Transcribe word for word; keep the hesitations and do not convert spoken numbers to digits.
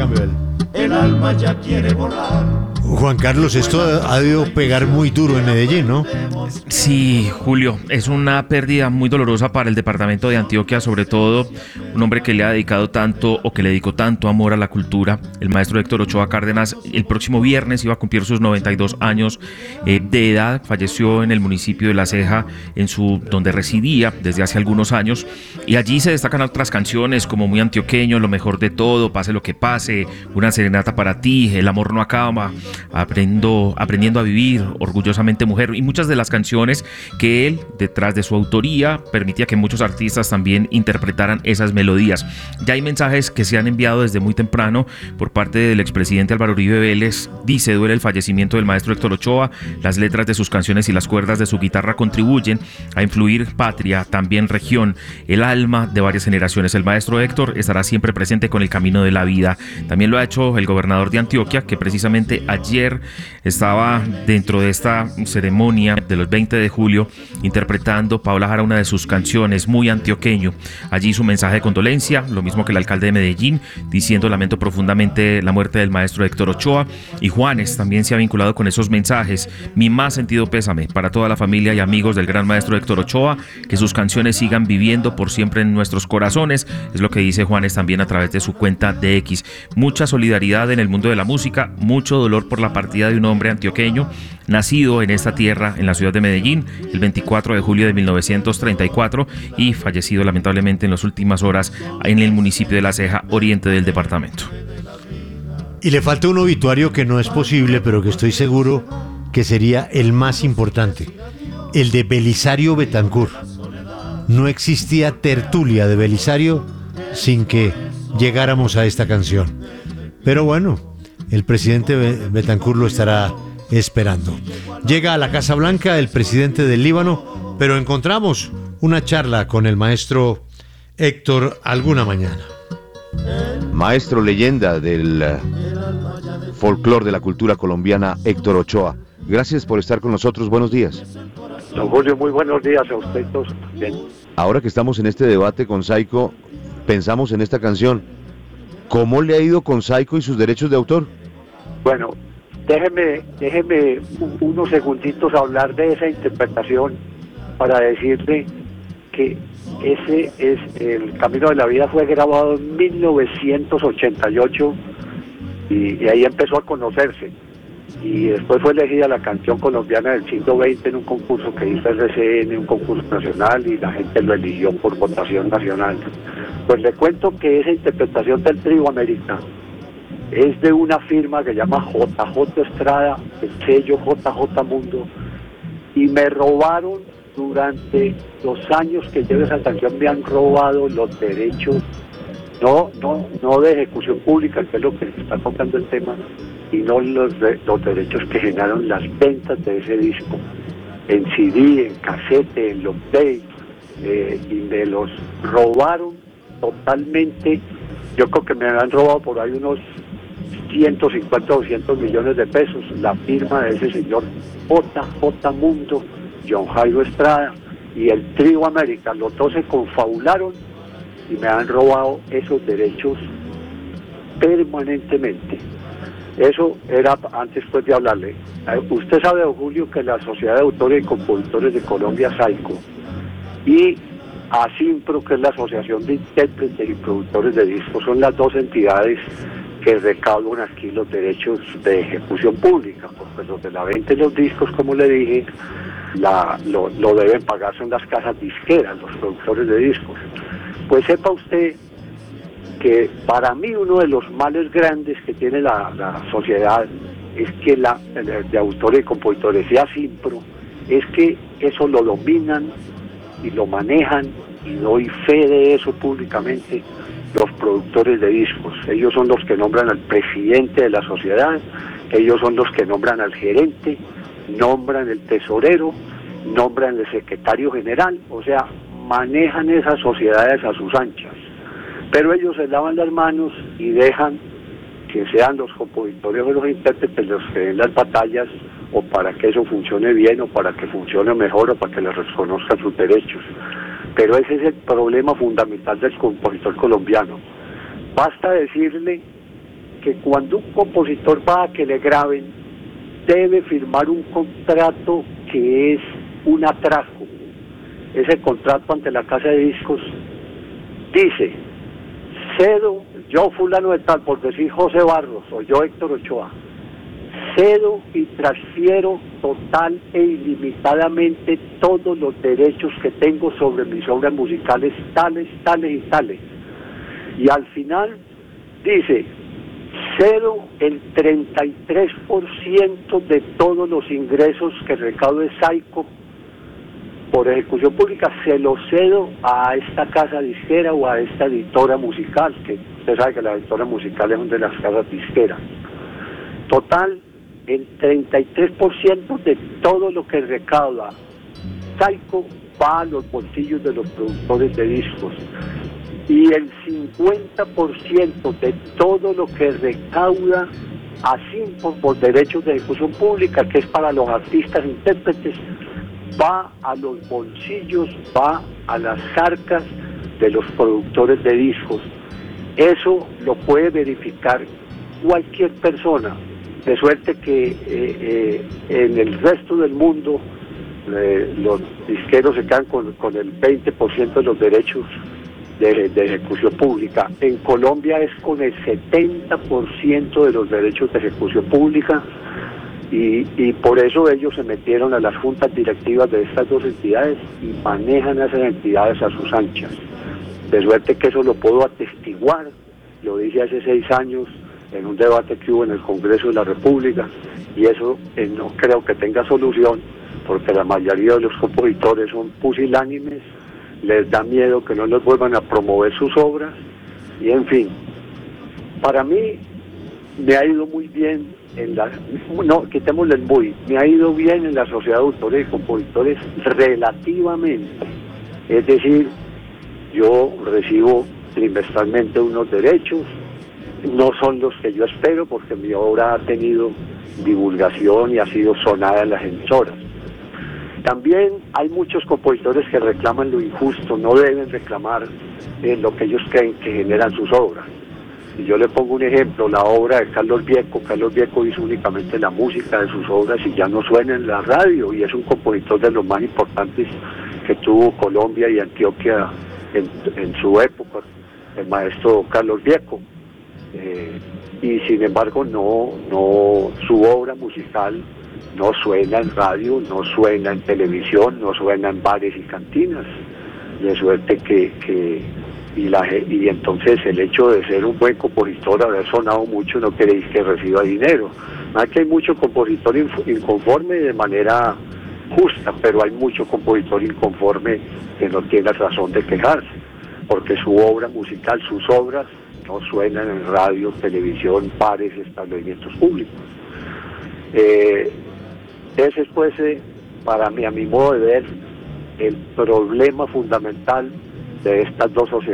cambio él. El alma ya quiere volar. Juan Carlos, esto ha debido pegar muy duro en Medellín, ¿no? Sí, Julio, es una pérdida muy dolorosa para el departamento de Antioquia, sobre todo un hombre que le ha dedicado tanto o que le dedicó tanto amor a la cultura. El maestro Héctor Ochoa Cárdenas el próximo viernes iba a cumplir sus noventa y dos años eh, de edad. Falleció en el municipio de La Ceja, en su, donde residía desde hace algunos años, y allí se destacan otras canciones como Muy Antioqueño, Lo Mejor de Todo, Pase lo que pase, Una serenata para ti, El amor no acaba, Aprendo, aprendiendo a vivir, Orgullosamente mujer, y muchas de las canciones que él, detrás de su autoría, permitía que muchos artistas también interpretaran esas melodías. Ya hay mensajes que se han enviado desde muy temprano por parte del expresidente Álvaro Uribe Vélez. Dice: duele el fallecimiento del maestro Héctor Ochoa, las letras de sus canciones y las cuerdas de su guitarra contribuyen a influir patria, también región, el alma de varias generaciones. El maestro Héctor estará siempre presente con el camino de la vida. También lo ha hecho el gobernador de Antioquia, que precisamente ayer estaba dentro de esta ceremonia de los veinte de julio interpretando Paola Jara una de sus canciones, Muy Antioqueño. Allí su mensaje de condolencia, lo mismo que el alcalde de Medellín, diciendo: lamento profundamente la muerte del maestro Héctor Ochoa. Y Juanes también se ha vinculado con esos mensajes: mi más sentido pésame para toda la familia y amigos del gran maestro Héctor Ochoa, que sus canciones sigan viviendo por siempre en nuestros corazones. Es lo que dice Juanes también a través de su cuenta de X. Mucha solidaridad en el mundo de la música, mucho dolor por la partida de un hombre antioqueño, nacido en esta tierra, en la ciudad de Medellín, el veinticuatro de julio de mil novecientos treinta y cuatro, y fallecido lamentablemente en las últimas horas en el municipio de La Ceja, oriente del departamento. Y le falta un obituario que no es posible, pero que estoy seguro que sería el más importante: el de Belisario Betancur. No existía tertulia de Belisario sin que llegáramos a esta canción. Pero bueno, el presidente Betancur lo estará esperando. Llega a la Casa Blanca el presidente del Líbano, pero encontramos una charla con el maestro Héctor alguna mañana. Maestro leyenda del uh, folclore de la cultura colombiana, Héctor Ochoa. Gracias por estar con nosotros. Buenos días. Don Julio, muy buenos días a usted todos. Bien. Ahora que estamos en este debate con Saico, pensamos en esta canción. ¿Cómo le ha ido con Saico y sus derechos de autor? Bueno, déjeme, déjeme unos segunditos hablar de esa interpretación para decirle que ese es El Camino de la Vida. Fue grabado en mil novecientos ochenta y ocho y, y ahí empezó a conocerse, y después fue elegida la canción colombiana del siglo veinte en un concurso que hizo R C N, un concurso nacional, y la gente lo eligió por votación nacional. Pues le cuento que esa interpretación del Trío América es de una firma que se llama J J Estrada, el sello J J Mundo, y me robaron durante los años que llevo esa canción, me han robado los derechos, no no no de ejecución pública, que es lo que está tocando el tema, sino los, de, los derechos que generaron las ventas de ese disco, en C D, en casete, en long play, eh, y me los robaron totalmente. Yo creo que me han robado por ahí unos ciento cincuenta, doscientos millones de pesos, la firma de ese señor J J Mundo, John Jairo Estrada y el Trío América. Los dos se confabularon y me han robado esos derechos permanentemente. Eso era antes pues de hablarle. Usted sabe, don Julio, que la Sociedad de Autores y Compositores de Colombia, SAICO, y ASIMPRO, que es la Asociación de Intérpretes y Productores de Discos, son las dos entidades que recaudan aquí los derechos de ejecución pública, porque los de la venta de los discos, como le dije, la, lo, lo deben pagar son las casas disqueras, los productores de discos. Pues sepa usted que para mí uno de los males grandes que tiene la, la sociedad es que la de autores y compositores, sea ASIMPRO, es que eso lo dominan y lo manejan, y doy fe de eso públicamente, los productores de discos. Ellos son los que nombran al presidente de la sociedad, ellos son los que nombran al gerente, nombran el tesorero, nombran el secretario general, o sea, manejan esas sociedades a sus anchas. Pero ellos se lavan las manos y dejan que sean los compositores o los intérpretes los que den las batallas, o para que eso funcione bien, o para que funcione mejor, o para que les reconozcan sus derechos. Pero ese es el problema fundamental del compositor colombiano. Basta decirle que cuando un compositor va a que le graben, debe firmar un contrato que es un atraco. Ese contrato ante la casa de discos dice: cedo, yo fulano de tal, por decir José Barros, o yo Héctor Ochoa, cedo y transfiero total e ilimitadamente todos los derechos que tengo sobre mis obras musicales, tales, tales y tales. Y al final dice: cedo el treinta y tres por ciento de todos los ingresos que recaude Saico por ejecución pública, se lo cedo a esta casa disquera o a esta editora musical, que usted sabe que la editora musical es una de las casas disqueras. Total, el treinta y tres por ciento de todo lo que recauda Saico va a los bolsillos de los productores de discos, y el cincuenta por ciento de todo lo que recauda así por, por derechos de ejecución pública, que es para los artistas intérpretes, va a los bolsillos, va a las arcas de los productores de discos. Eso lo puede verificar cualquier persona, de suerte que eh, eh, en el resto del mundo eh, los disqueros se quedan con, con el veinte por ciento de los derechos de, de ejecución pública. En Colombia es con el setenta por ciento de los derechos de ejecución pública, y, y por eso ellos se metieron a las juntas directivas de estas dos entidades y manejan a esas entidades a sus anchas. De suerte que eso lo puedo atestiguar, lo dije hace seis años en un debate que hubo en el Congreso de la República, y eso eh, no creo que tenga solución, porque la mayoría de los compositores son pusilánimes, les da miedo que no les vuelvan a promover sus obras, y en fin, para mí me ha ido muy bien en la, no, quitémosle el muy, me ha ido bien en la sociedad de autores y compositores relativamente, es decir, yo recibo trimestralmente unos derechos, no son los que yo espero, porque mi obra ha tenido divulgación y ha sido sonada en las emisoras. También hay muchos compositores que reclaman lo injusto, no deben reclamar eh, lo que ellos creen que generan sus obras. Y yo le pongo un ejemplo, la obra de Carlos Vieco. Carlos Vieco hizo únicamente la música de sus obras y ya no suena en la radio, y es un compositor de los más importantes que tuvo Colombia y Antioquia en, en su época, el maestro Carlos Vieco. Eh, y sin embargo no, no, su obra musical no suena en radio, no suena en televisión, no suena en bares y cantinas, de suerte que, que y, la, y entonces el hecho de ser un buen compositor, haber sonado mucho, no quiere decir que reciba dinero. Más que hay mucho compositor inconforme de manera justa, pero hay mucho compositor inconforme que no tiene razón de quejarse, porque su obra musical, sus obras no suenan en radio, televisión, bares y establecimientos públicos. Eh, ese es pues, eh, para mí, a mi modo de ver, el problema fundamental de estas dos sociedades.